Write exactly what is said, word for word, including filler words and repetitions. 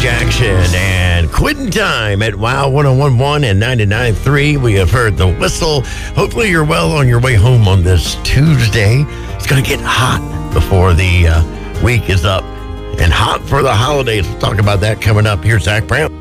Jackson and Quitting Time at Wow one oh one point one and ninety-nine point three. We have heard the whistle. Hopefully you're well on your way home on this Tuesday. It's going to get hot before the uh, week is up and hot for the holidays. We'll talk about that coming up. Here's Zach Brown.